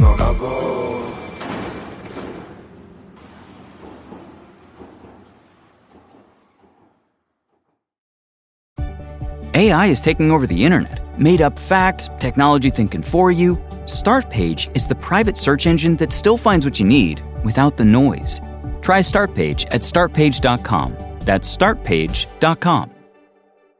AI is taking over the internet. Made up facts, technology thinking for you. Startpage is the private search engine that still finds what you need without the noise. Try Startpage at startpage.com. That's startpage.com.